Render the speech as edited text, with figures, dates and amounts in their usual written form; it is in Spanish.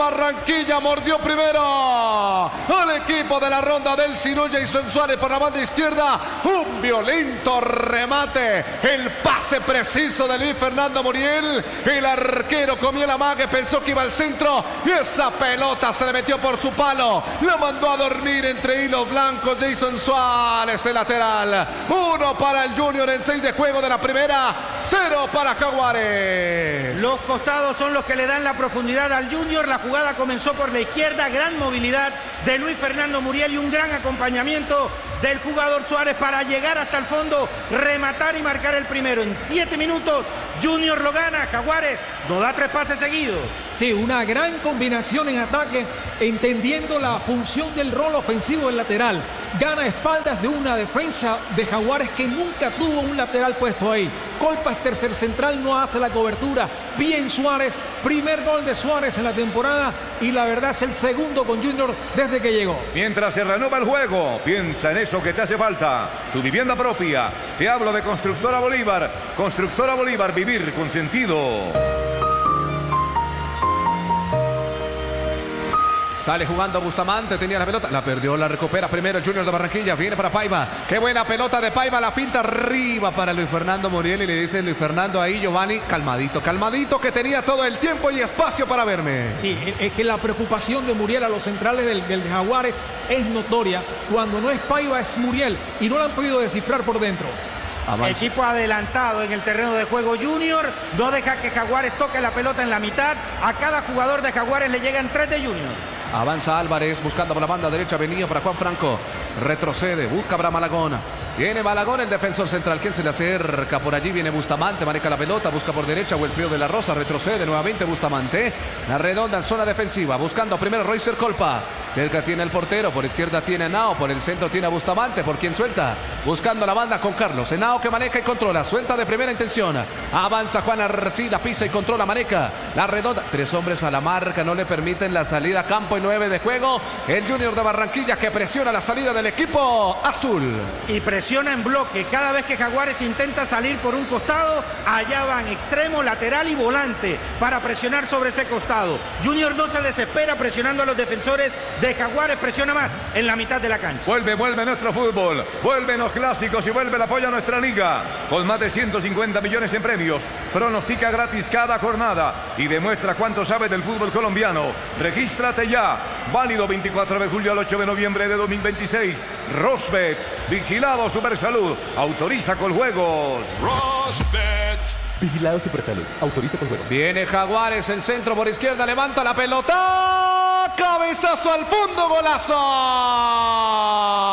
Barranquilla mordió primero al equipo de la ronda del Sinú. Jason Suárez por la banda izquierda. Un violento remate. El pase preciso de Luis Fernando Muriel. El arquero comió la mague, pensó que iba al centro y esa pelota se le metió por su palo. Lo mandó a dormir entre hilos blancos Jason Suárez, el lateral. 1 para el Junior en 6 de juego de la primera. 0 para Jaguares. Los costados son los que le dan la profundidad al Junior. La jugada comenzó por la izquierda. Gran movilidad de Luis Fernando Muriel y un gran acompañamiento del jugador Suárez para llegar hasta el fondo, rematar y marcar el primero. En 7 minutos, Junior lo gana. Jaguares no da 3 pases seguidos. Sí, una gran combinación en ataque, entendiendo la función del rol ofensivo del lateral. Gana espaldas de una defensa de Jaguares que nunca tuvo un lateral puesto ahí. Colpa es tercer central, no hace la cobertura. Bien Suárez, primer gol de Suárez en la temporada y la verdad es el segundo con Junior desde que llegó. Mientras se reanuda el juego, piensa en eso que te hace falta. Tu vivienda propia. Te hablo de Constructora Bolívar. Constructora Bolívar, vivir con sentido. Sale jugando Bustamante, tenía la pelota, la perdió, la recupera primero el Junior de Barranquilla, viene para Paiva, qué buena pelota de Paiva, la filtra arriba para Luis Fernando Muriel y le dice Luis Fernando ahí, Giovanni, calmadito, calmadito, que tenía todo el tiempo y espacio para verme. Sí, es que la preocupación de Muriel a los centrales del Jaguares es notoria, cuando no es Paiva es Muriel y no la han podido descifrar por dentro. Avanza. Equipo adelantado en el terreno de juego Junior, no deja que Jaguares toque la pelota en la mitad, a cada jugador de Jaguares le llegan 3 de Junior. Avanza Álvarez buscando por la banda derecha, venía para Juan Franco, retrocede, busca para Malagón. Viene Malagón, el defensor central. ¿Quién se le acerca? Por allí viene Bustamante, maneja la pelota, busca por derecha Wilfrido de la Rosa, retrocede nuevamente Bustamante. La redonda en zona defensiva, buscando primero Roycer Colpa. Cerca tiene el portero, por izquierda tiene Henao, por el centro tiene a Bustamante, por quien suelta. Buscando la banda con Carlos. Henao que maneja y controla, suelta de primera intención. Avanza Juan Arcila, pisa y controla, maneja. La redonda, 3 hombres a la marca, no le permiten la salida a campo y 9 de juego. El Junior de Barranquilla que presiona la salida del equipo azul. Y presiona en bloque. Cada vez que Jaguares intenta salir por un costado, allá van extremo, lateral y volante para presionar sobre ese costado. Junior no se desespera presionando a los defensores de Jaguares, presiona más en la mitad de la cancha. Vuelve nuestro fútbol, vuelven los clásicos y vuelve el apoyo a nuestra liga. Con más de 150 millones en premios, pronostica gratis cada jornada y demuestra cuánto sabe del fútbol colombiano. Regístrate ya. Válido 24 de julio al 8 de noviembre de 2026. Rosbet, vigilado Supersalud, autoriza con juegos. Rosbet. Vigilado Supersalud, autoriza con juegos. Viene Jaguares, el centro por izquierda, levanta la pelota. Cabezazo al fondo, golazo.